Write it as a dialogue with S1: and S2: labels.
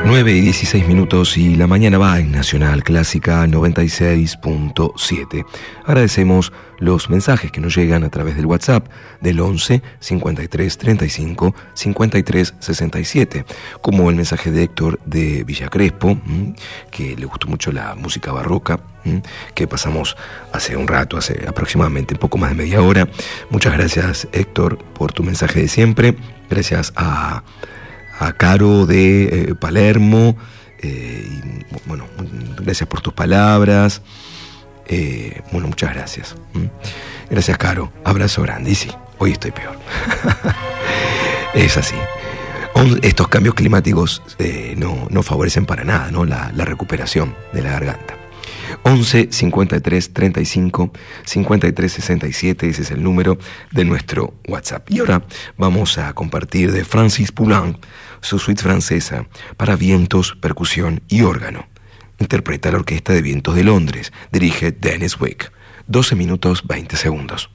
S1: 9:16 y la mañana va en Nacional Clásica 96.7. Agradecemos los mensajes que nos llegan a través del WhatsApp del 11 53 35 53 67, como el mensaje de Héctor de Villa Crespo, que le gustó mucho la música barroca, que pasamos hace un rato, hace aproximadamente un poco más de media hora. Muchas gracias, Héctor, por tu mensaje de siempre. Gracias a Caro de Palermo, y, bueno, gracias por tus palabras. Bueno, muchas gracias. Gracias, Caro. Abrazo grande. Y sí, hoy estoy peor. Es así. Estos cambios climáticos no favorecen para nada, ¿no? La recuperación de la garganta. 11 53 35 53 67, ese es el número de nuestro WhatsApp. Y ahora vamos a compartir de Francis Poulenc su suite francesa para vientos, percusión y órgano. Interpreta la Orquesta de Vientos de Londres, dirige Dennis Wick. 12 minutos 20 segundos.